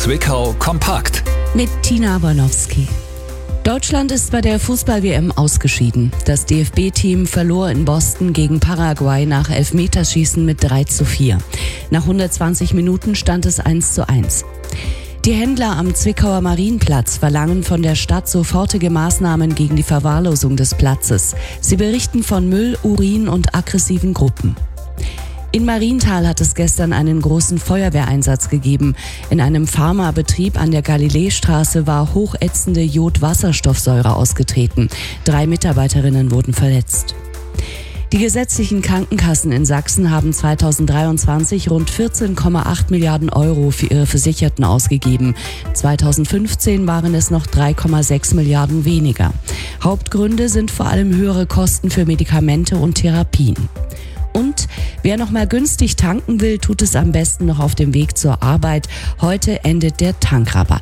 Zwickau kompakt. Mit Tina Wolnowski. Deutschland ist bei der Fußball-WM ausgeschieden. Das DFB-Team verlor in Boston gegen Paraguay nach Elfmeterschießen mit 3:4. Nach 120 Minuten stand es 1:1. Die Händler am Zwickauer Marienplatz verlangen von der Stadt sofortige Maßnahmen gegen die Verwahrlosung des Platzes. Sie berichten von Müll, Urin und aggressiven Gruppen. In Marienthal hat es gestern einen großen Feuerwehreinsatz gegeben. In einem Pharmabetrieb an der Galileestraße war hochätzende Jodwasserstoffsäure ausgetreten. 3 Mitarbeiterinnen wurden verletzt. Die gesetzlichen Krankenkassen in Sachsen haben 2023 rund 14,8 Milliarden Euro für ihre Versicherten ausgegeben. 2015 waren es noch 3,6 Milliarden weniger. Hauptgründe sind vor allem höhere Kosten für Medikamente und Therapien. Und wer noch mal günstig tanken will, tut es am besten noch auf dem Weg zur Arbeit. Heute endet der Tankrabatt.